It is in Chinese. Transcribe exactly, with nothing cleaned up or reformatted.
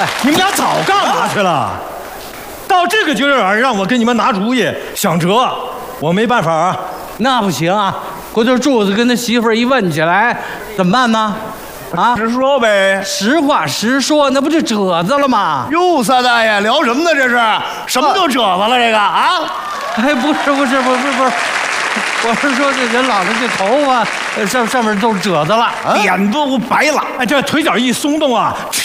你们俩早干嘛去了？到这个节骨眼让我跟你们拿主意想辙，我没办法啊。 那不行啊！回头柱子跟他媳妇儿一问起来，怎么办呢？啊， 直说呗。 实话实说，那不就褶子了吗？ 哟，三大爷聊什么呢？这是什么就褶子了？这个啊？ 哎，不是不是不是不是，我是说这人老了这头发上上面都褶子了， 脸都白了， 哎，这腿脚一松动啊，